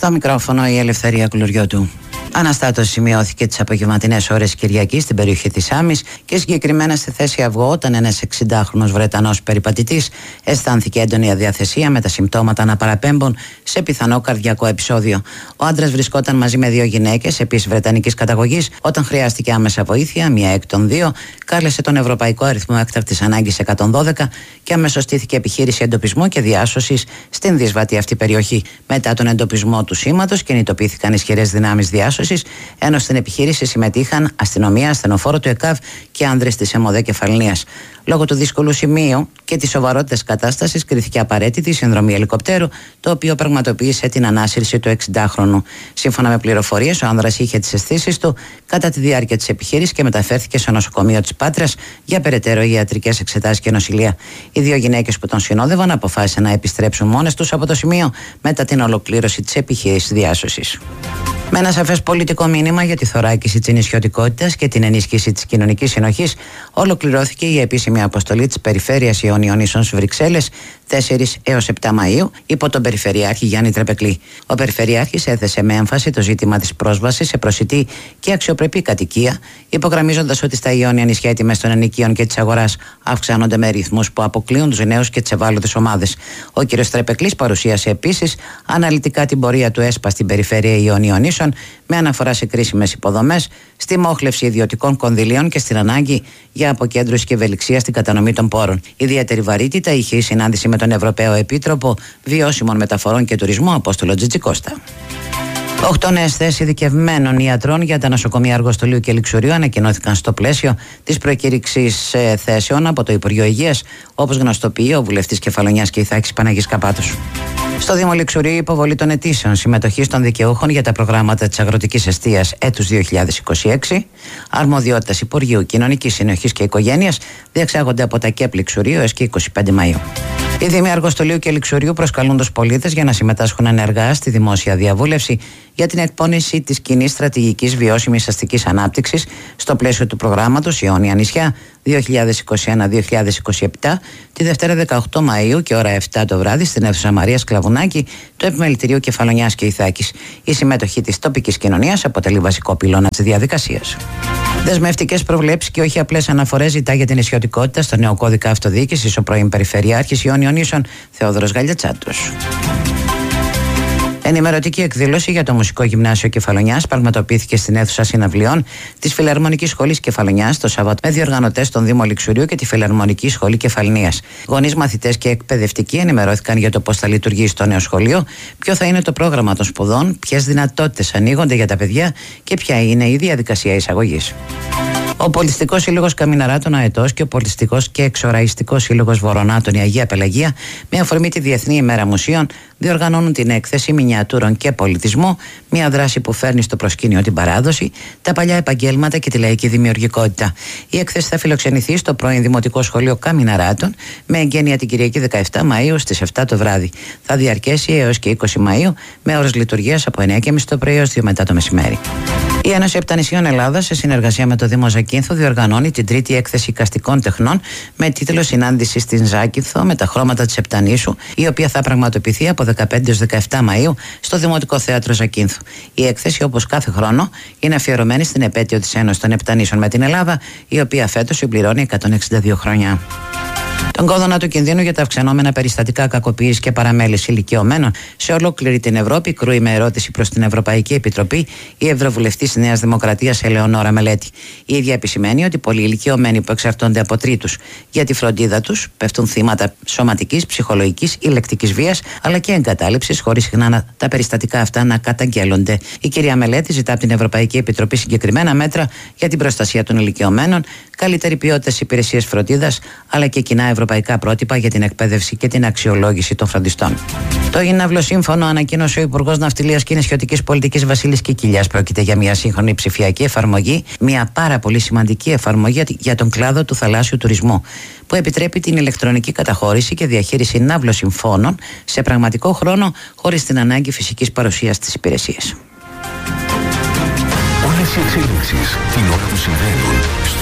Στο μικρόφωνο η Ελευθερία Κλουριώτου. Αναστάτωση σημειώθηκε τις απογευματινές ώρες Κυριακής στην περιοχή της Άμμης και συγκεκριμένα στη θέση Αυγό, όταν ένας 60χρονος Βρετανός περιπατητής αισθάνθηκε έντονη αδιαθεσία με τα συμπτώματα να παραπέμπουν σε πιθανό καρδιακό επεισόδιο. Ο άντρας βρισκόταν μαζί με δύο γυναίκες, επίσης βρετανικής καταγωγής. Όταν χρειάστηκε άμεσα βοήθεια, μία εκ των δύο κάλεσε τον Ευρωπαϊκό Αριθμό Έκτακτης Ανάγκης 112 και αμέσως στήθηκε επιχείρηση εντοπισμού και διάσωσης στην δύσβατη αυτή περιοχή. Μετά τον εντοπισμό του σήματος, κινητοποιήθηκαν ισχυρές δυνάμεις διάσωσης, ενώ στην επιχείρηση συμμετείχαν αστυνομία, ασθενοφόρο του ΕΚΑΒ και άνδρες της ΕΜΟΔΕ Κεφαλνίας. Λόγω του δύσκολου σημείου και της σοβαρότητας κατάστασης, κρίθηκε απαραίτητη η συνδρομή ελικοπτέρου, το οποίο πραγματοποίησε την ανάσυρση του 60χρονου. Σύμφωνα με πληροφορίες, ο άνδρας είχε τις αισθήσεις του κατά τη διάρκεια της επιχείρησης και μεταφέρθηκε στο νοσοκομείο της Πάτρας για περαιτέρω ιατρικές εξετάσεις και νοσηλεία. Οι δύο γυναίκες που τον συνόδευαν αποφάσισαν να επιστρέψουν μόνες τους από το σημείο μετά την ολοκλήρωση της επιχείρησης διάσωσης. Με ένα σαφές πολιτικό μήνυμα για τη θωράκιση της νησιωτικότητας και την ενίσχυση της κοινωνικής συνοχής, ολοκληρώθηκε η επίσημη αποστολή της Περιφέρειας Ιωνίων Νήσων στις Βρυξέλλες 4 έως 7 Μαΐου υπό τον Περιφερειάρχη Γιάννη Τρεπεκλή. Ο Περιφερειάρχης έθεσε με έμφαση το ζήτημα της πρόσβασης σε προσιτή και αξιοπρεπή κατοικία, υπογραμμίζοντας ότι στα Ιόνια νησιά οι τιμές των ενοικίων και της αγοράς αυξάνονται με ρυθμούς που αποκλείουν τους νέους και τις ευάλωτες ομάδες. Ο κ. Τρεπεκλής παρουσίασε επίσης αναλυτικά την πορεία του ΕΣΠΑ στην Περιφέρεια Ιωνίων Νήσων, με αναφορά σε κρίσιμες υποδομές, στη μόχλευση ιδιωτικών κονδυλίων και στην ανάγκη για αποκέντρωση και ευελιξία στην κατανομή των πόρων. Ιδιαίτερη βαρύτητα είχε η συνάντηση με τον Ευρωπαίο Επίτροπο Βιώσιμων Μεταφορών και Τουρισμού, Απόστολο Τζιτζικώστα. 8 νέες θέσεις ειδικευμένων ιατρών για τα νοσοκομεία Αργοστολίου και Λιξουρίου ανακοινώθηκαν στο πλαίσιο της προκήρυξης θέσεων από το Υπουργείο Υγείας, όπως γνωστοποιεί ο βουλευτής Κεφαλονιάς και Ιθάκης Παναγής Καπάτος. Στο Δήμο Λιξουρίου, η υποβολή των αιτήσεων συμμετοχής των δικαιούχων για τα προγράμματα της αγροτικής εστίας έτους 2026, αρμοδιότητας Υπουργείου Κοινωνικής Συνοχής και Οικογένειας, διεξάγονται από τα ΚΕΠ Λιξουρίου έως και 25 Μαΐου. Οι Δήμοι Αργοστολίου και Λιξουρίου προσκαλούν τους πολίτες για να συμμετάσχουν ενεργά στη δημόσια διαβούλευση για την εκπόνηση της κοινής στρατηγικής βιώσιμης αστικής ανάπτυξης στο πλαίσιο του προγράμματος Ιόνια Νησιά 2021-2027, τη Δευτέρα 18 Μαΐου και ώρα 7 το βράδυ στην αίθουσα Μαρία Σκλαβουνάκη του Επιμελητηρίου Κεφαλονιάς και Ιθάκης. Η συμμετοχή της τοπικής κοινωνίας αποτελεί βασικό πυλώνα της διαδικασίας. Δεσμευτικές προβλέψεις και όχι απλές αναφορές ζητά για την νησιωτικότητα στο νέο κώδικα αυτοδιοίκησης ο πρώην Περιφερειάρχης Ιόνιων Νήσων Θεόδωρος Γαλιατσάτος. Ενημερωτική εκδήλωση για το Μουσικό Γυμνάσιο Κεφαλονιάς πραγματοποιήθηκε στην αίθουσα συναυλιών της Φιλαρμονικής Σχολής Κεφαλονιάς το Σάββατο με διοργανωτές των Δήμων Λιξουρίου και τη Φιλαρμονική Σχολή Κεφαλνίας. Γονείς, μαθητές και εκπαιδευτικοί ενημερώθηκαν για το πώς θα λειτουργήσει το νέο σχολείο, ποιο θα είναι το πρόγραμμα των σπουδών, ποιες δυνατότητες ανοίγονται για τα παιδιά και ποια είναι η διαδικασία εισαγωγής. Ο Πολιτιστικός Σύλλογος Καμιναράτων Αετός και ο Πολιτιστικός και Εξοραϊστικός Σύλλογος Βορονάτων η Αγία Πελαγία, με αφορμή τη Διεθνή ημέρα Μουσείων, διοργανώνουν την έκθεση Μινιατούρων και Πολιτισμού, μια δράση που φέρνει στο προσκήνιο την παράδοση, τα παλιά επαγγέλματα και τη λαϊκή δημιουργικότητα. Η έκθεση θα φιλοξενηθεί στο πρώην Δημοτικό Σχολείο Καμιναράτων με εγγένεια την Κυριακή 17 Μαΐου στις 7 το βράδυ. Θα διαρκέσει έως και 20 Μαΐου με ώρες λειτουργίας από 9:30 το πρωί έως 2 μετά το μεσημέρι. Η Ένωση Επτανησίων Ελλάδας, σε συνεργασία με το Δήμο Ζακίνθου, διοργανώνει την τρίτη έκθεση εικαστικών τεχνών με τίτλο Συνάντηση στην Ζάκυνθο με τα χρώματα της Επτανήσου, η οποία θα πραγματοποιηθεί από 15 έως 17 Μαΐου στο Δημοτικό Θέατρο Ζακίνθου. Η έκθεση, όπως κάθε χρόνο, είναι αφιερωμένη στην επέτειο της Ένωσης των Επτανήσεων με την Ελλάδα, η οποία φέτος συμπληρώνει 162 χρόνια. Τον κόδωνα του κινδύνου για τα αυξανόμενα περιστατικά κακοποίησης και παραμέλησης ηλικιωμένων σε ολόκληρη την Ευρώπη κρούει με ερώτηση προς την Ευρωπαϊκή Επιτροπή η Ευρωβουλευτής Νέας Δημοκρατίας Ελεονόρα Μελέτη. Η ίδια επισημαίνει ότι πολλοί ηλικιωμένοι που εξαρτώνται από τρίτους για τη φροντίδα τους πέφτουν θύματα σωματικής, ψυχολογικής ή λεκτικής βίας αλλά και εγκατάλειψης, χωρίς συχνά τα περιστατικά αυτά να καταγγέλλονται. Η κυρία Μελέτη ζητά από την Ευρωπαϊκή Επιτροπή συγκεκριμένα μέτρα για την προστασία των ηλικιωμένων, καλύτερη ποιότητα στις υπηρεσίες φροντίδας αλλά και κοινά ευρωπαϊκά πρότυπα για την εκπαίδευση και την αξιολόγηση των φροντιστών. Το Ιναύλο Σύμφωνο ανακοίνωσε ο Υπουργός Ναυτιλίας και Νησιωτικής Πολιτικής Βασίλης Κικίλιας. Πρόκειται για μια σύγχρονη ψηφιακή εφαρμογή, μια πάρα πολύ σημαντική εφαρμογή για τον κλάδο του θαλάσσιου τουρισμού, που επιτρέπει την ηλεκτρονική καταχώρηση και διαχείριση ναύλο-συμφώνων σε πραγματικό χρόνο, χωρίς την ανάγκη φυσικής παρουσίας στις υπηρεσίες. Όλες οι εξέλιξεις την ώρα που συμβαίνουν